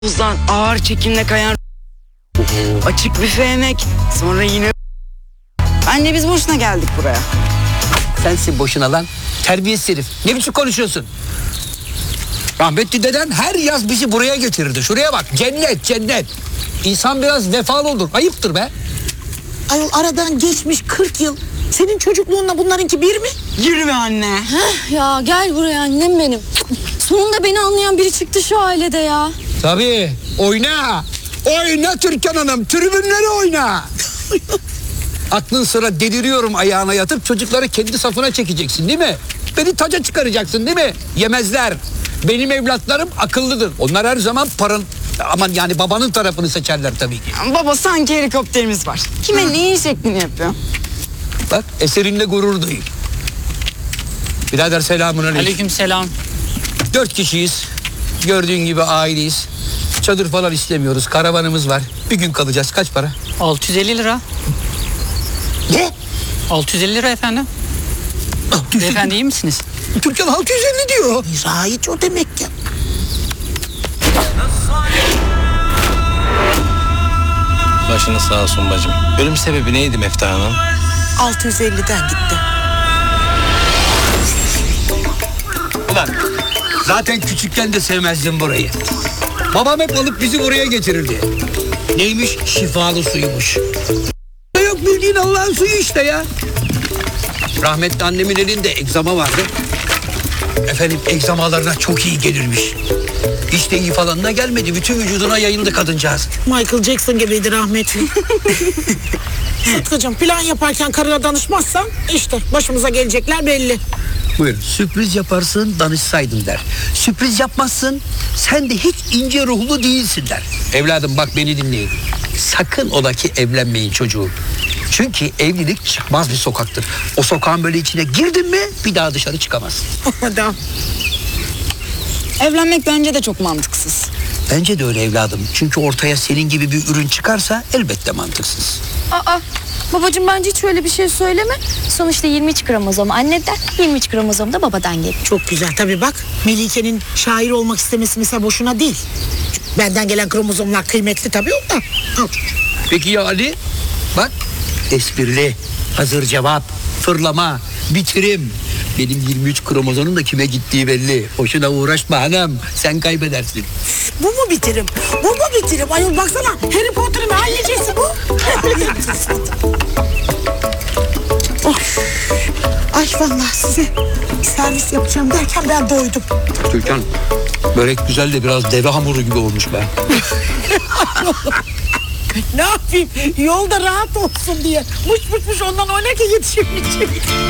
Buzdan ağır çekimle kayan açık büfe yemek. Sonra yine anne biz boşuna geldik buraya. Sensin boşuna lan. Terbiyesiz herif. Ne biçim konuşuyorsun? Rahmetli deden her yaz bizi buraya getirirdi. Şuraya bak. Cennet, cennet. İnsan biraz vefalı olur. Ayıptır be. Ayol aradan geçmiş 40 yıl. Senin çocukluğunla bunlarınki bir mi? Yürü anne. Ya gel buraya annem benim. Sonunda beni anlayan biri çıktı şu ailede ya. Tabii. Oyna. Oyna Türkan Hanım. Tribünleri oyna. Aklın sıra deliriyorum ayağına yatıp çocukları kendi safına çekeceksin değil mi? Beni taca çıkaracaksın değil mi? Yemezler. Benim evlatlarım akıllıdır. Onlar her zaman aman yani babanın tarafını seçerler tabii ki. Baba sanki helikopterimiz var. Kime neyin şeklini yapıyor? Bak eserinle gurur duy. Birader selamünaleyküm. Aleykümselam. 4 kişiyiz. Gördüğün gibi aileyiz. Çadır falan istemiyoruz. Karavanımız var. Bir gün kalacağız. Kaç para? 650 lira. Ne? 650 lira efendim. Beyefendi iyi misiniz? Türkan 650 diyor. Rahiç o demek ki. Başınız sağ olsun bacım. Ölüm sebebi neydi Mefta Hanım? 650'den gitti. Ulan zaten küçükken de sevmezdim burayı. Babam hep alıp bizi buraya getirirdi. Neymiş? Şifalı suymuş. Yok bildiğin Allah'ın suyu işte ya. Rahmetli annemin elinde egzama vardı. Efendim egzamalarına çok iyi gelirmiş. Hiç de iyi falanına gelmedi. Bütün vücuduna yayıldı kadıncağız. Michael Jackson gibiydi rahmetli. Sıtkıcığım plan yaparken karına danışmazsan işte başımıza gelecekler belli. Buyurun. Sürpriz yaparsın danışsaydın der. Sürpriz yapmazsın sen de hiç ince ruhlu değilsin der. Evladım bak beni dinleyin. Sakın ola ki evlenmeyin çocuğum. Çünkü evlilik çıkmaz bir sokaktır. O sokağın böyle içine girdin mi bir daha dışarı çıkamazsın. Adam. Evlenmek bence de çok mantıksız. Bence de öyle evladım. Çünkü ortaya senin gibi bir ürün çıkarsa elbette mantıksız. Aa, babacığım bence hiç öyle bir şey söyleme. Sonuçta 23 kromozom anneden, 23 kromozom da babadan geliyor. Çok güzel tabii bak. Melike'nin şair olmak istemesi mesela boşuna değil. Benden gelen kromozomlar kıymetli tabii ondan. Al. Peki ya Ali? Bak esprili, hazır cevap, fırlama, bitirim. Benim 23 kromozonun da kime gittiği belli. Boşuna uğraşma hanım. Sen kaybedersin. Bu mu bitirim? Bu mu bitirim? Ayol baksana Harry Potter'ın hallicesi bu. Of. Ay vallahi size servis yapacağım derken ben doydum. Türkan, börek güzel de biraz deve hamuru gibi olmuş be. Ne yapayım? Yolda rahat olsun diye. Muş ondan o ne ki yetişemeyecek.